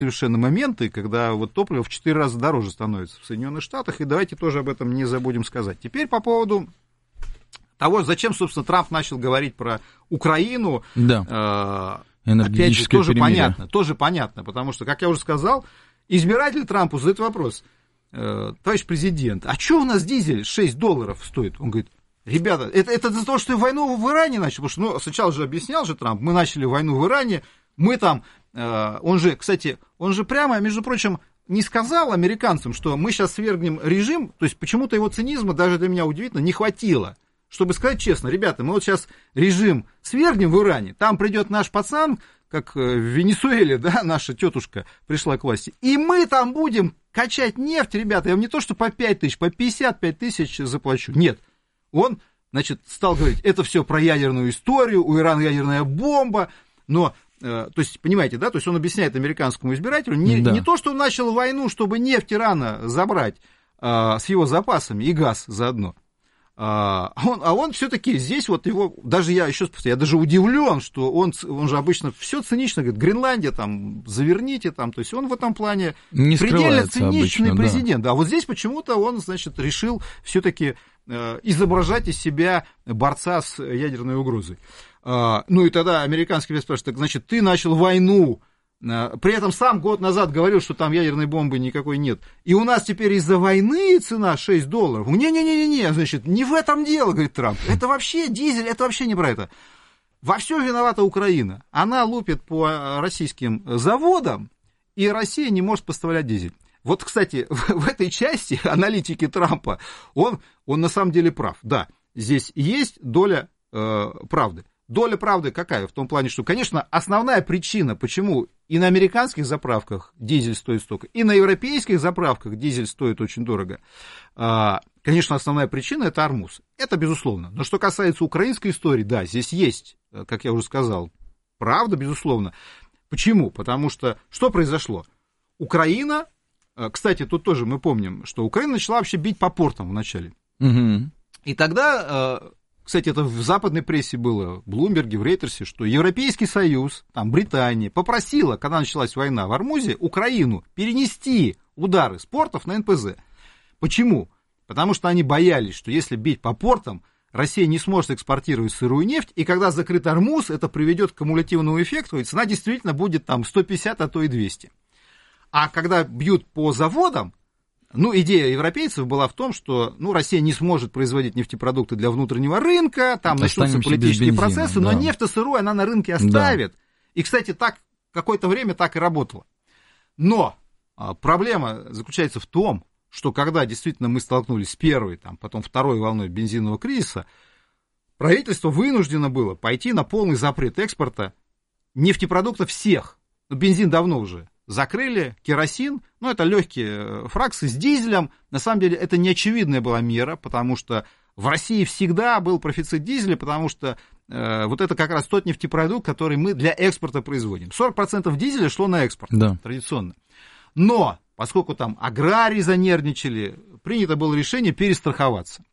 совершенно моменты, когда вот топливо в 4 раза дороже становится в Соединенных Штатах, и давайте тоже об этом не забудем сказать. Теперь по поводу того, зачем, собственно, Трамп начал говорить про Украину, да. Опять же, тоже понятно, потому что, как я уже сказал, избиратель Трампу задает вопрос: товарищ президент, а что у нас дизель $6 стоит? Он говорит: ребята, это за то, что войну в Иране начали, потому что, сначала же объяснял же Трамп, мы начали войну в Иране, мы там, он же прямо, между прочим, не сказал американцам, что мы сейчас свергнем режим, то есть почему-то его цинизма, даже для меня удивительно, не хватило, чтобы сказать честно: ребята, мы вот сейчас режим свергнем в Иране, там придет наш пацан, как в Венесуэле, да, наша тетушка пришла к власти, и мы там будем качать нефть, ребята, я вам не то, что по 5 тысяч, по 55 тысяч заплачу, нет. Он, значит, стал говорить, это все про ядерную историю, у Ирана ядерная бомба, но, то есть, понимаете, да, то есть он объясняет американскому избирателю не то, что он начал войну, чтобы нефть Ирана забрать с его запасами и газ заодно, он все-таки здесь вот его, даже я еще повторяю, я даже удивлен, что он же обычно все цинично говорит: Гренландия, там, заверните, там, то есть он в этом плане предельно циничный обычно, президент, да. А вот здесь почему-то он, значит, решил все-таки изображать из себя борца с ядерной угрозой. Ну и тогда американский вес спрашивает: так, значит, ты начал войну, при этом сам год назад говорил, что там ядерной бомбы никакой нет, и у нас теперь из-за войны цена $6. Не-не-не-не, значит, не в этом дело, говорит Трамп, это вообще дизель, это вообще не про это. Во всем виновата Украина, она лупит по российским заводам, и Россия не может поставлять дизель. Вот, кстати, в этой части аналитики Трампа, он на самом деле прав. Да, здесь есть доля правды. Доля правды какая? В том плане, что, конечно, основная причина, почему и на американских заправках дизель стоит столько, и на европейских заправках дизель стоит очень дорого, конечно, основная причина — это Ормуз. Это безусловно. Но что касается украинской истории, да, здесь есть, как я уже сказал, правда, безусловно. Почему? Потому что что произошло? Украина, кстати, тут тоже мы помним, что Украина начала вообще бить по портам вначале. Угу. И тогда... Кстати, это в западной прессе было, в Блумберге, в Рейтерсе, что Европейский Союз, там, Британия, попросила, когда началась война в Ормузе, Украину перенести удары с портов на НПЗ. Почему? Потому что они боялись, что если бить по портам, Россия не сможет экспортировать сырую нефть, и когда закрыт Ормуз, это приведет к кумулятивному эффекту, и цена действительно будет там 150, а то и 200. А когда бьют по заводам, идея европейцев была в том, что Россия не сможет производить нефтепродукты для внутреннего рынка, там начнутся политические процессы, да. Но нефть сырую она на рынке оставит. Да. И, кстати, так какое-то время так и работало. Но проблема заключается в том, что когда действительно мы столкнулись с первой, потом второй волной бензинового кризиса, правительство вынуждено было пойти на полный запрет экспорта нефтепродуктов всех. Бензин давно уже закрыли, керосин, это легкие фракции с дизелем. На самом деле это неочевидная была мера, потому что в России всегда был профицит дизеля, потому что вот это как раз тот нефтепродукт, который мы для экспорта производим. 40% дизеля шло на экспорт, да. Традиционно. Но поскольку там аграрии занервничали, принято было решение перестраховаться.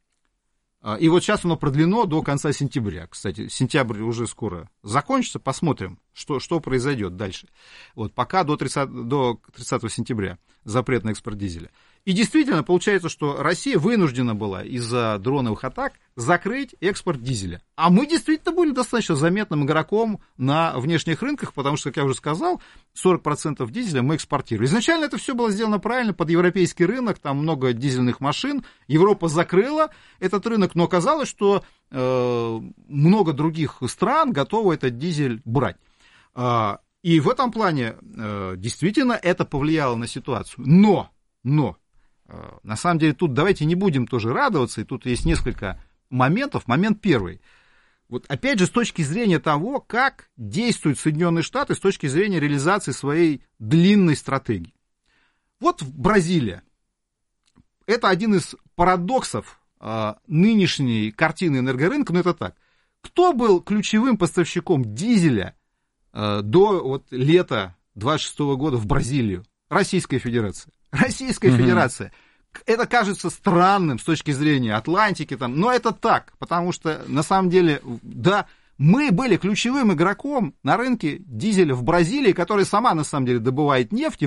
И вот сейчас оно продлено до конца сентября. Кстати, сентябрь уже скоро закончится, посмотрим, что произойдет дальше. Вот, пока до 30 сентября запрет на экспорт дизеля. И действительно, получается, что Россия вынуждена была из-за дроновых атак закрыть экспорт дизеля. А мы действительно были достаточно заметным игроком на внешних рынках, потому что, как я уже сказал, 40% дизеля мы экспортируем. Изначально это все было сделано правильно, под европейский рынок, там много дизельных машин, Европа закрыла этот рынок, но оказалось, что много других стран готовы этот дизель брать. И в этом плане действительно это повлияло на ситуацию. Но на самом деле тут давайте не будем тоже радоваться, и тут есть несколько моментов. Момент первый. Вот опять же с точки зрения того, как действуют Соединенные Штаты с точки зрения реализации своей длинной стратегии. Вот Бразилия. Это один из парадоксов нынешней картины энергорынка, но это так. Кто был ключевым поставщиком дизеля до лета 26 года в Бразилию? Российская Федерация. Российская Федерация. Это кажется странным с точки зрения Атлантики, но это так, потому что на самом деле, да, Мы были ключевым игроком на рынке дизеля в Бразилии, которая сама, на самом деле, добывает нефть,